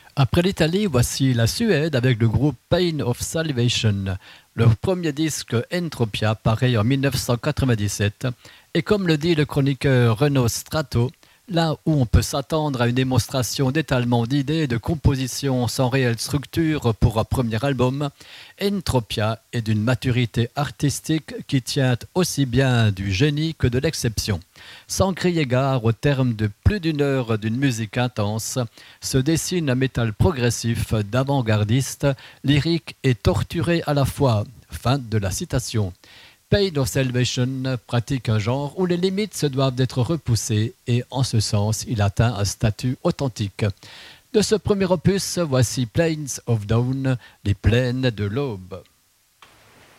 Après l'Italie, voici la Suède avec le groupe Pain of Salvation. Leur premier disque Entropia paraît en 1997 et comme le dit le chroniqueur Renaud Strato, là où on peut s'attendre à une démonstration d'étalement d'idées et de composition sans réelle structure pour un premier album, Entropia est d'une maturité artistique qui tient aussi bien du génie que de l'exception. Sans crier gare au terme de plus d'une heure d'une musique intense, se dessine un métal progressif d'avant-gardiste, lyrique et torturé à la fois. Fin de la citation. Pain of Salvation pratique un genre où les limites se doivent d'être repoussées et en ce sens, il atteint un statut authentique. De ce premier opus, voici Plains of Dawn, les plaines de l'aube.